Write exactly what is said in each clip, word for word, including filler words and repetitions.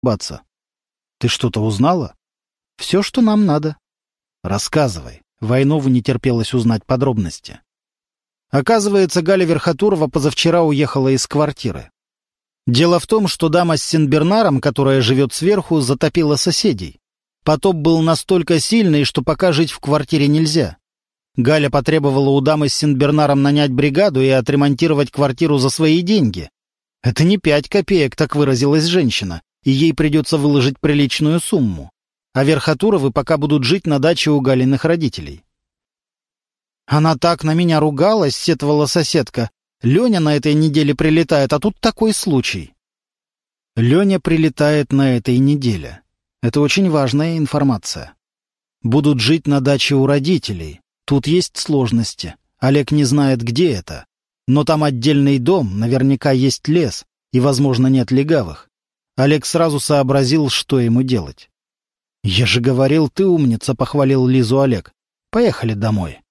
баться. Ты что-то узнала? Все, что нам надо. Рассказывай. Войнову не терпелось узнать подробности. Оказывается, Галя Верхотурова позавчера уехала из квартиры. Дело в том, что дама с Сен-Бернаром, которая живет сверху, затопила соседей. Потоп был настолько сильный, что пока жить в квартире нельзя. Галя потребовала у дамы с Сен-Бернаром нанять бригаду и отремонтировать квартиру за свои деньги. Это не пять копеек, так выразилась женщина, и ей придется выложить приличную сумму. А Верхотуровы пока будут жить на даче у Галиных родителей. «Она так на меня ругалась», — сетовала соседка. «Леня на этой неделе прилетает, а тут такой случай». Леня прилетает на этой неделе. Это очень важная информация. Будут жить на даче у родителей. Тут есть сложности. Олег не знает, где это. Но там отдельный дом, наверняка есть лес, и, возможно, нет легавых. Олег сразу сообразил, что ему делать. «Я же говорил, ты умница», — похвалил Лизу Олег. «Поехали домой».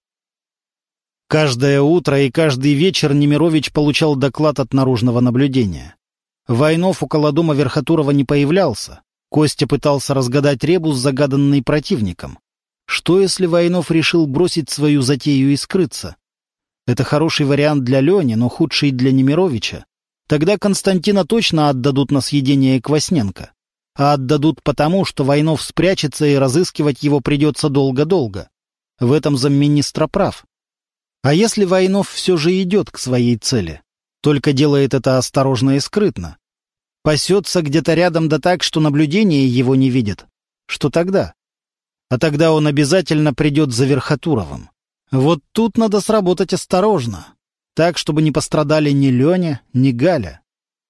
Каждое утро и каждый вечер Немирович получал доклад от наружного наблюдения. Войнов около дома Верхотурова не появлялся. Костя пытался разгадать ребус, загаданный противником. Что, если Войнов решил бросить свою затею и скрыться? Это хороший вариант для Лени, но худший для Немировича. Тогда Константина точно отдадут на съедение Квасненко. А отдадут потому, что Войнов спрячется, и разыскивать его придется долго-долго. В этом замминистра прав. А если Войнов все же идет к своей цели? Только делает это осторожно и скрытно. Пасется где-то рядом да так, что наблюдение его не видит. Что тогда? А тогда он обязательно придет за Верхотуровым. Вот тут надо сработать осторожно. Так, чтобы не пострадали ни Леня, ни Галя.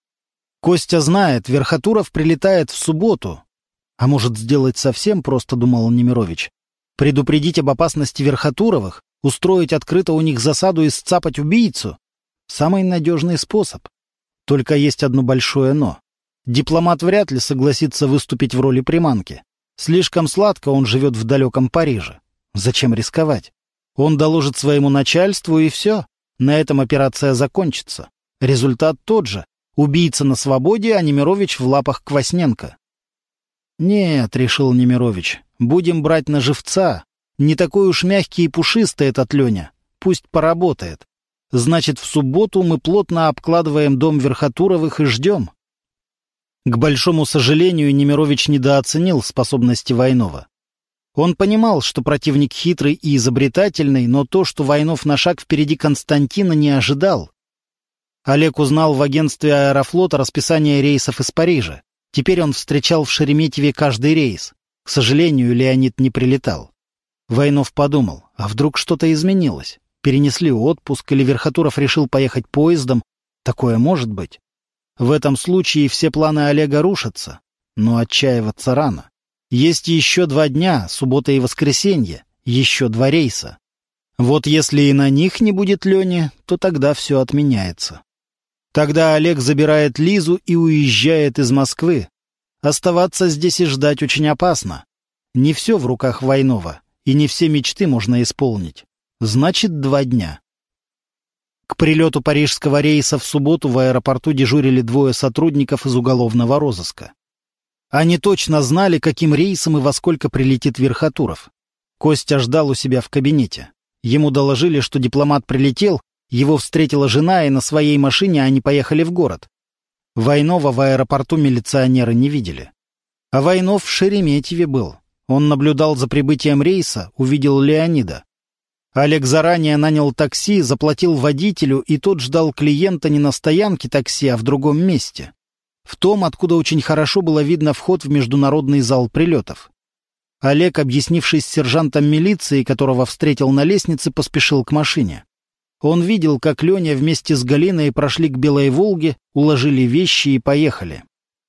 Костя знает, Верхотуров прилетает в субботу. А может сделать совсем просто, думал Немирович. Предупредить об опасности Верхотуровых, устроить открыто у них засаду и сцапать убийцу. Самый надежный способ. Только есть одно большое «но». Дипломат вряд ли согласится выступить в роли приманки. Слишком сладко он живет в далеком Париже. Зачем рисковать? Он доложит своему начальству, и все. На этом операция закончится. Результат тот же. Убийца на свободе, а Немирович в лапах Квасненко. «Нет», — решил Немирович, — «будем брать на живца. Не такой уж мягкий и пушистый этот Леня. Пусть поработает. Значит, в субботу мы плотно обкладываем дом Верхотуровых и ждем». К большому сожалению, Немирович недооценил способности Войнова. Он понимал, что противник хитрый и изобретательный, но то, что Войнов на шаг впереди Константина, не ожидал. Олег узнал в агентстве Аэрофлота расписание рейсов из Парижа. Теперь он встречал в Шереметьеве каждый рейс. К сожалению, Леонид не прилетал. Войнов подумал, а вдруг что-то изменилось? Перенесли отпуск, или Верхотуров решил поехать поездом? Такое может быть. В этом случае все планы Олега рушатся. Но отчаиваться рано. Есть еще два дня, суббота и воскресенье, еще два рейса. Вот если и на них не будет Лени, то тогда все отменяется. Тогда Олег забирает Лизу и уезжает из Москвы. Оставаться здесь и ждать очень опасно. Не все в руках Войнова, и не все мечты можно исполнить. Значит, два дня. К прилету парижского рейса в субботу в аэропорту дежурили двое сотрудников из уголовного розыска. Они точно знали, каким рейсом и во сколько прилетит Верхотуров. Костя ждал у себя в кабинете. Ему доложили, что дипломат прилетел, его встретила жена, и на своей машине они поехали в город. Войнова в аэропорту милиционеры не видели. А Войнов в Шереметьеве был. Он наблюдал за прибытием рейса, увидел Леонида. Олег заранее нанял такси, заплатил водителю, и тот ждал клиента не на стоянке такси, а в другом месте. В том, откуда очень хорошо было видно вход в международный зал прилетов. Олег, объяснившись с сержантом милиции, которого встретил на лестнице, поспешил к машине. Он видел, как Леня вместе с Галиной прошли к Белой Волге, уложили вещи и поехали.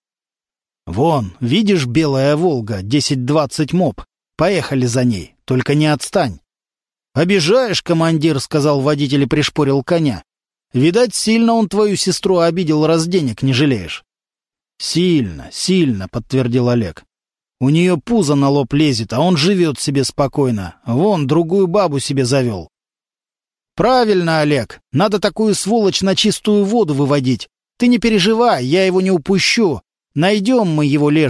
«Вон, видишь, Белая Волга, десять двадцать МОП. Поехали за ней, только не отстань». «Обижаешь, командир», — сказал водитель и пришпорил коня. «Видать, сильно он твою сестру обидел, раз денег не жалеешь». «Сильно, сильно», — подтвердил Олег. «У нее пузо на лоб лезет, а он живет себе спокойно. Вон, другую бабу себе завел». «Правильно, Олег, надо такую сволочь на чистую воду выводить. Ты не переживай, я его не упущу. Найдем мы его, лешего.